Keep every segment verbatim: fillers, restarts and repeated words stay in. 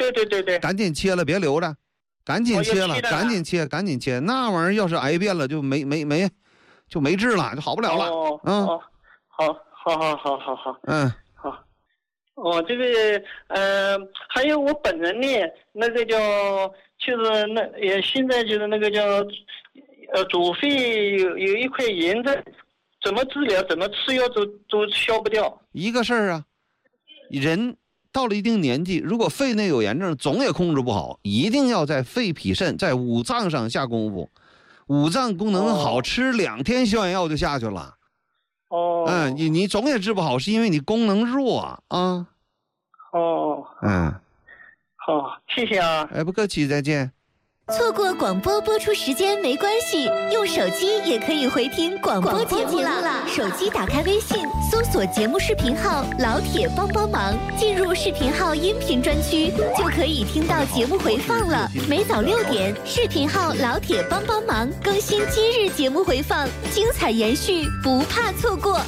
对对对对， 赶紧切了，别留着，赶紧切了，赶紧切，赶紧切。那玩意儿要是癌变了，就没没没，就没治了，就好不了了。 哦， 嗯， 好，好，好，好，好，好，好， 嗯， 好。哦，这个，嗯、呃，还有我本人呢，那个叫，就是那也现在就是那个叫，呃，祖肺有有一块炎症，怎么治疗，怎么吃药都都消不掉。 一个事儿啊，人到了一定年纪，如果肺内有炎症，总也控制不好，一定要在肺脾肾在五脏上下功夫。五脏功能好， 哦、 吃两天消炎药就下去了。 哦， 嗯，你你总也治不好，是因为你功能弱啊。啊哦， 嗯， 好，谢谢啊。 哎，不客气，再见。 错过广播播出时间没关系，用手机也可以回听广播节目啦。手机打开微信，搜索节目视频号“老铁帮帮忙”，进入视频号音频专区，就可以听到节目回放了。每早六点，视频号“老铁帮帮忙”更新今日节目回放，精彩延续，不怕错过。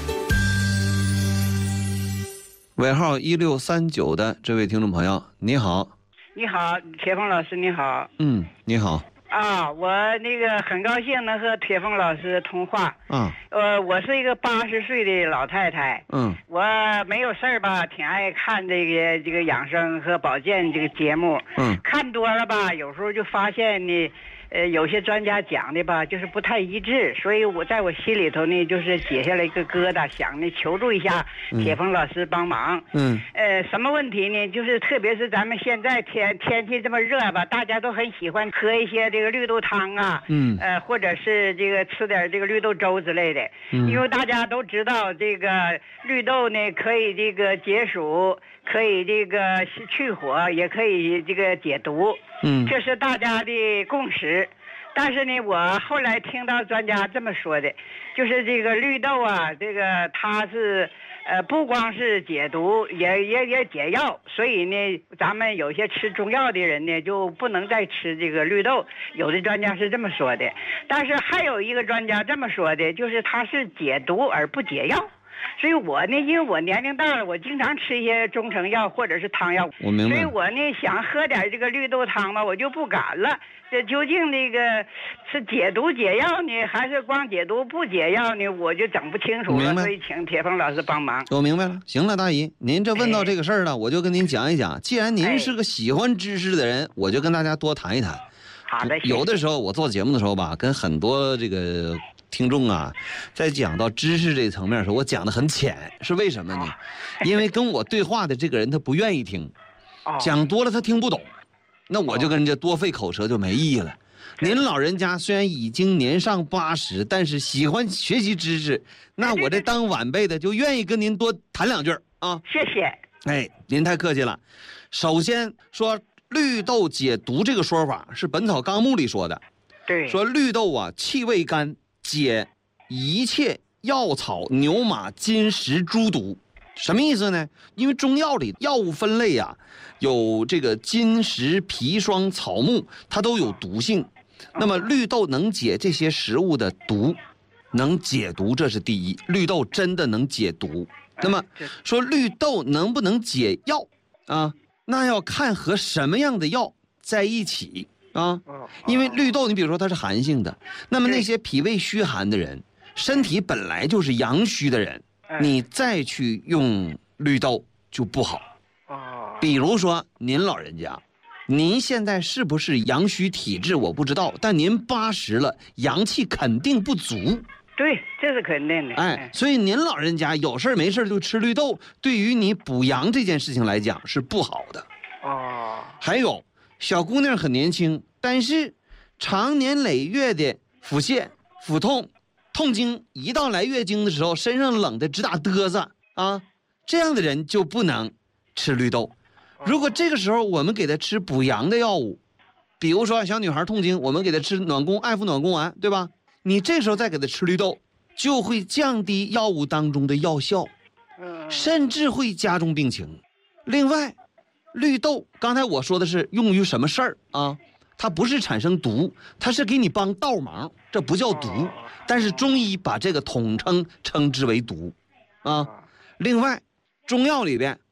尾号一六三九的这位听众朋友，你好。 你好，铁峰老师，你好。 嗯，你好。 啊，我那个很高兴能和铁峰老师通话。 啊。 呃，我是一个八十岁的老太太。 嗯。 我没有事儿吧，挺爱看这个这个养生和保健这个节目。 嗯。 看多了吧，有时候就发现呢，呃，有些专家讲的吧，就是不太一致，所以我在我心里头呢，就是解下来一个疙瘩，想呢求助一下铁峰老师帮忙。 嗯。 呃，什么问题呢？就是特别是咱们现在天天气这么热吧，大家都很喜欢喝一些这个绿豆汤啊， 嗯， 呃，或者是这个吃点这个绿豆粥之类的。 嗯。 因为大家都知道这个绿豆呢，可以这个解暑，可以这个去火，也可以这个解毒。 嗯。 这是大家的共识。但是呢，我后来听到专家这么说的，就是这个绿豆啊，这个它是呃不光是解毒，也也也解药，所以呢，咱们有些吃中药的人呢就不能再吃这个绿豆。有的专家是这么说的，但是还有一个专家这么说的，就是它是解毒而不解药。所以我呢，因为我年龄大了，我经常吃一些中成药或者是汤药， 我明白。 所以我呢想喝点这个绿豆汤吧，我就不敢了。这究竟这个是解毒解药呢，还是光解毒不解药呢？我就整不清楚了，所以请铁峰老师帮忙。 我明白了。行了，大姨，您这问到这个事儿了，哎、我就跟您讲一讲。既然您是个喜欢知识的人，哎、我就跟大家多谈一谈。 好的。 有的时候我做节目的时候吧，跟很多这个听众啊，在讲到知识这层面的时候，我讲的很浅，是为什么呢？因为跟我对话的这个人他不愿意听，讲多了他听不懂，那我就跟人家多费口舌就没意义了。您老人家虽然已经年上八十，但是喜欢学习知识，那我这当晚辈的就愿意跟您多谈两句啊。 谢谢。 哎，您太客气了。首先说绿豆解毒这个说法是《本草纲目》里说的， 对， 说绿豆啊气味甘，解一切药草牛马金石诸毒。什么意思呢？因为中药里药物分类啊，有这个金石砒霜草木，它都有毒性。那么绿豆能解这些食物的毒，能解毒，这是第一。绿豆真的能解毒。那么说绿豆能不能解药啊？那要看和什么样的药在一起啊。因为绿豆你比如说它是寒性的，那么那些脾胃虚寒的人，身体本来就是阳虚的人，你再去用绿豆就不好。比如说您老人家，您现在是不是阳虚体质我不知道，但您八十了，阳气肯定不足。 对，这是肯定的。 哎，所以您老人家有事没事就吃绿豆，对于你补阳这件事情来讲是不好的。 哦。 还有小姑娘很年轻，但是常年累月的腹泻、腹痛、痛经，一到来月经的时候，身上冷的直打嘚瑟啊，这样的人就不能吃绿豆。如果这个时候我们给她吃补阳的药物，比如说小女孩痛经，我们给她吃暖宫艾附暖宫丸，对吧？你这时候再给她吃绿豆，就会降低药物当中的药效，甚至会加重病情。另外，绿豆刚才我说的是用于什么事儿啊？它不是产生毒，它是给你帮倒忙，这不叫毒。但是中医把这个统称称之为毒啊。另外，中药里边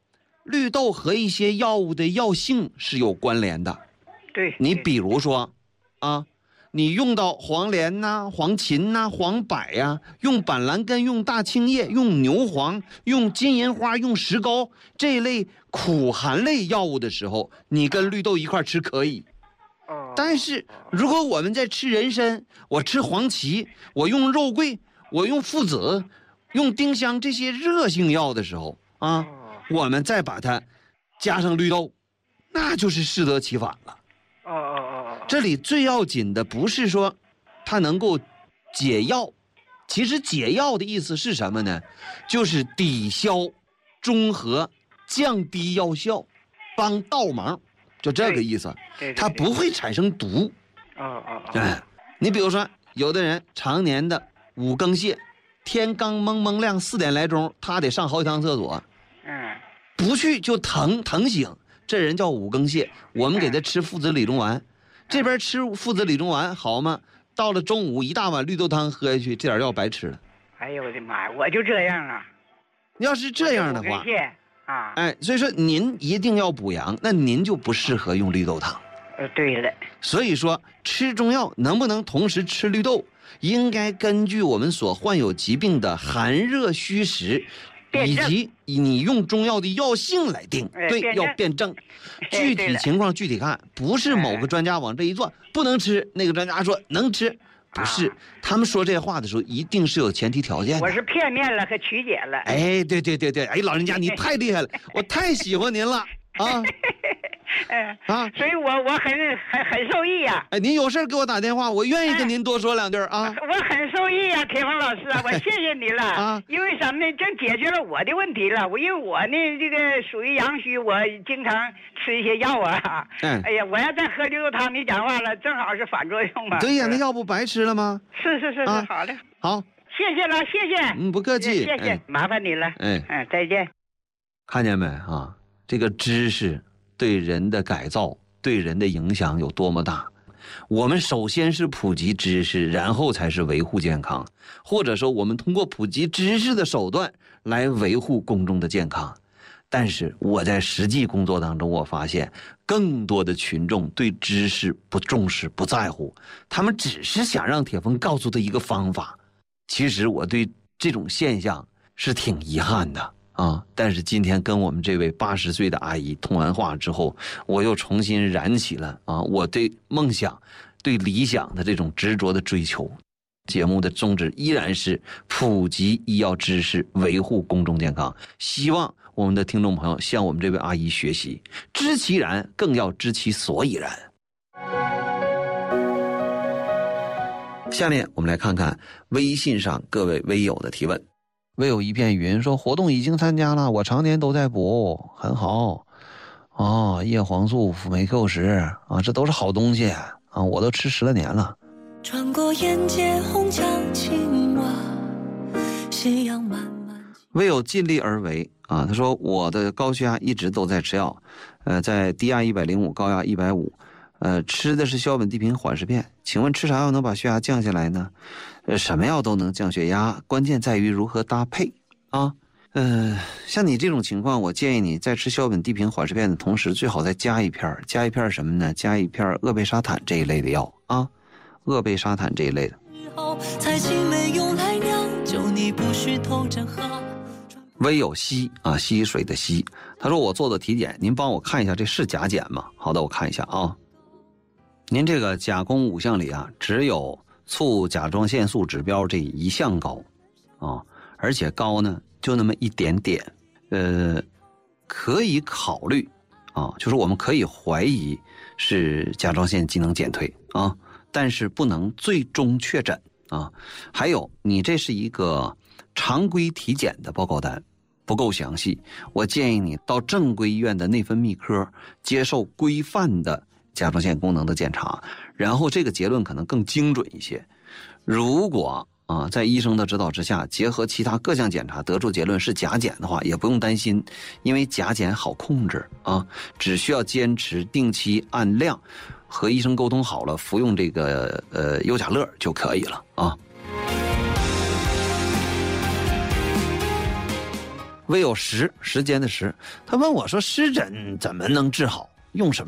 绿豆和一些药物的药性是有关联的。 对， 你比如说啊，你用到黄连呐、啊、黄芩呐、啊、黄柏呀、啊，用板蓝根、用大青叶、用牛黄、用金银花、用石膏这一类苦寒类药物的时候，你跟绿豆一块吃可以。但是如果我们在吃人参，我吃黄芪，我用肉桂，我用附子，用丁香这些热性药的时候啊，我们再把它加上绿豆，那就是适得其反了。 哦哦哦！ 这里最要紧的不是说它能够解药，其实解药的意思是什么呢？就是抵消、中和、降低药效，帮倒忙，就这个意思。 对对对， 它不会产生毒。 哦哦哦！ 哎，你比如说，有的人常年的五更泻，天刚蒙蒙亮四点来钟，他得上好几趟厕所， 嗯， 不去就疼疼醒。这人叫五更泻，我们给他吃附子理中丸，这边吃附子理中丸好吗？到了中午一大碗绿豆汤喝下去，这点药白吃了。 哎呦我的妈呀，我就这样啊！ 要是这样的话， 啊， 哎，所以说您一定要补阳，那您就不适合用绿豆汤。 呃，对了， 所以说吃中药能不能同时吃绿豆，应该根据我们所患有疾病的寒热虚实。以及你用中药的药性来定，对，要辩证，具体情况具体看，不是某个专家往这一坐不能吃，那个专家说能吃，不是，他们说这话的时候一定是有前提条件的。 我是片面了和曲解了。 哎，对对对对，哎，老人家你太厉害了，我太喜欢您了啊！ 嗯啊， 所以我我很很很受益呀、啊。 哎，您有事给我打电话，我愿意跟您多说两句啊。 我很受益呀、啊，铁峰老师啊，我谢谢你了啊。因为什么呢？这解决了我的问题了。我因为我呢这个属于阳虚，我经常吃一些药啊。嗯。哎呀，我要再喝绿豆汤，你讲话了，正好是反作用嘛。 对呀，那药不白吃了吗？ 是是是是，啊、好的。 好， 谢谢了，谢谢。 嗯，不客气。 谢谢，哎、麻烦你了。 哎， 嗯，再见。 看见没啊？这个知识对人的改造、对人的影响有多么大？我们首先是普及知识，然后才是维护健康，或者说我们通过普及知识的手段来维护公众的健康。但是我在实际工作当中，我发现更多的群众对知识不重视、不在乎，他们只是想让铁峰告诉他一个方法。其实我对这种现象是挺遗憾的。啊！但是今天跟我们这位八十岁的阿姨通完话之后，我又重新燃起了啊我对梦想、对理想的这种执着的追求。节目的宗旨依然是普及医药知识，维护公众健康。希望我们的听众朋友向我们这位阿姨学习，知其然，更要知其所以然。下面我们来看看微信上各位微友的提问。微有一片云说活动已经参加了，我常年都在补，很好哦，叶黄素、辅酶 Q 十啊，这都是好东西啊，我都吃十来年了。穿过沿街红墙青瓦，夕阳漫漫。微有尽力而为啊，他说我的高血压一直都在吃药，呃，在低压一百零五，高压一百五，呃，吃的是硝苯地平缓释片，请问吃啥药能把血压降下来呢？呃，什么药都能降血压，关键在于如何搭配啊。呃，像你这种情况，我建议你在吃硝苯地平缓释片的同时，最好再加一片，加一片什么呢？加一片鄂贝沙坦这一类的药啊，鄂贝沙坦这一类的。微有溪啊，溪水的溪，他说我做的体检，您帮我看一下，这是甲减吗？好的，我看一下啊。您这个甲功五项里啊，只有促甲状腺素指标这一项高啊，而且高呢就那么一点点，呃，可以考虑啊，就是我们可以怀疑是甲状腺机能减退啊，但是不能最终确诊啊。还有，你这是一个常规体检的报告单，不够详细，我建议你到正规医院的内分泌科接受规范的甲状腺功能的检查，然后这个结论可能更精准一些。如果啊，在医生的指导之下，结合其他各项检查得出结论是甲减的话，也不用担心，因为甲减好控制啊，只需要坚持定期按量和医生沟通好了，服用这个呃优甲乐就可以了啊。 未有时时间的时。他问我说湿疹怎么能治好，用什么